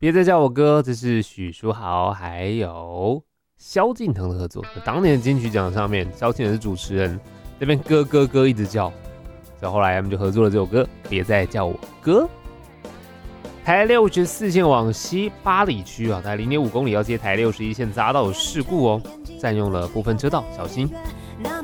别再叫我哥，这是许书豪还有萧敬腾的合作。当年的金曲奖上面，萧敬腾是主持人，那边哥哥哥一直叫，所以后来他们就合作了这首歌《别再叫我哥》。台64线往西八里区啊，在0.5公里要接台61线匝道有事故哦，占用了部分车道，小心。